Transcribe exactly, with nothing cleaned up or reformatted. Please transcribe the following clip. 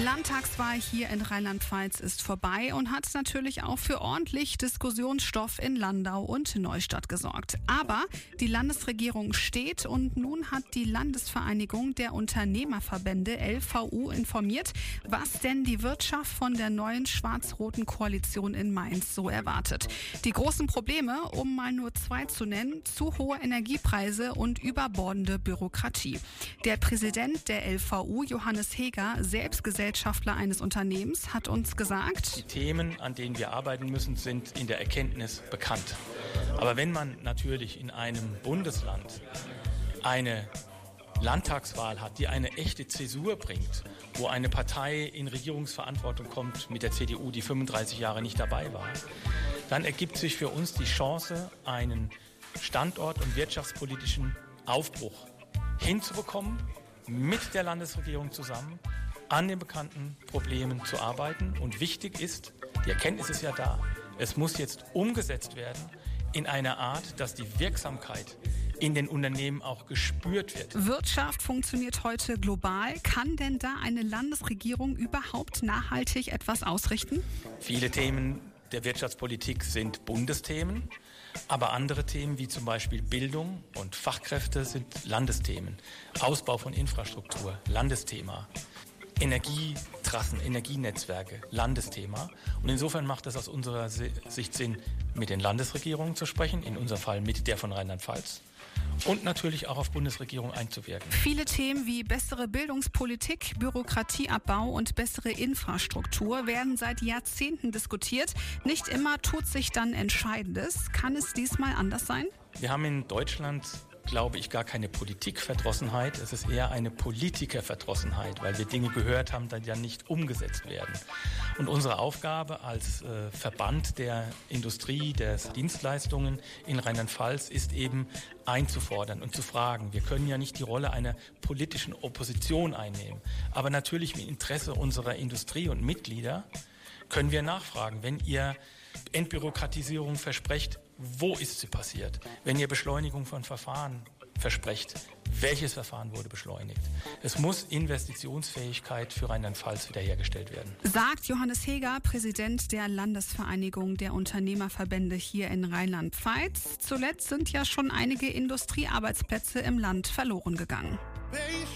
Landtagswahl hier in Rheinland-Pfalz ist vorbei und hat natürlich auch für ordentlich Diskussionsstoff in Landau und Neustadt gesorgt. Aber die Landesregierung steht und nun hat die Landesvereinigung der Unternehmerverbände L V U informiert, was denn die Wirtschaft von der neuen schwarz-roten Koalition in Mainz so erwartet. Die großen Probleme, um mal nur zwei zu nennen, zu hohe Energiepreise und überbordende Bürokratie. Der Präsident der L V U, Johannes Heger, selbst Gesellschaftler eines Unternehmens, hat uns gesagt: Die Themen, an denen wir arbeiten müssen, sind in der Erkenntnis bekannt. Aber wenn man natürlich in einem Bundesland eine Landtagswahl hat, die eine echte Zäsur bringt, wo eine Partei in Regierungsverantwortung kommt mit der C D U, die fünfunddreißig Jahre nicht dabei war, dann ergibt sich für uns die Chance, einen Standort- und wirtschaftspolitischen Aufbruch hinzubekommen, mit der Landesregierung zusammen an den bekannten Problemen zu arbeiten. Und wichtig ist, die Erkenntnis ist ja da, es muss jetzt umgesetzt werden in einer Art, dass die Wirksamkeit in den Unternehmen auch gespürt wird. Wirtschaft funktioniert heute global. Kann denn da eine Landesregierung überhaupt nachhaltig etwas ausrichten? Viele Themen der Wirtschaftspolitik sind Bundesthemen, aber andere Themen wie zum Beispiel Bildung und Fachkräfte sind Landesthemen. Ausbau von Infrastruktur, Landesthema. Energietrassen, Energienetzwerke, Landesthema. Und insofern macht es aus unserer Sicht Sinn, mit den Landesregierungen zu sprechen, in unserem Fall mit der von Rheinland-Pfalz. Und natürlich auch auf Bundesregierung einzuwirken. Viele Themen wie bessere Bildungspolitik, Bürokratieabbau und bessere Infrastruktur werden seit Jahrzehnten diskutiert. Nicht immer tut sich dann Entscheidendes. Kann es diesmal anders sein? Wir haben in Deutschland, glaube ich, gar keine Politikverdrossenheit. Es ist eher eine Politikerverdrossenheit, weil wir Dinge gehört haben, die dann nicht umgesetzt werden. Und unsere Aufgabe als äh, Verband der Industrie, der Dienstleistungen in Rheinland-Pfalz ist eben einzufordern und zu fragen. Wir können ja nicht die Rolle einer politischen Opposition einnehmen, aber natürlich im Interesse unserer Industrie und Mitglieder können wir nachfragen, wenn ihr Entbürokratisierung versprecht, wo ist sie passiert? Wenn ihr Beschleunigung von Verfahren versprecht, welches Verfahren wurde beschleunigt? Es muss Investitionsfähigkeit für Rheinland-Pfalz wiederhergestellt werden. Sagt Johannes Heger, Präsident der Landesvereinigung der Unternehmerverbände hier in Rheinland-Pfalz. Zuletzt sind ja schon einige Industriearbeitsplätze im Land verloren gegangen.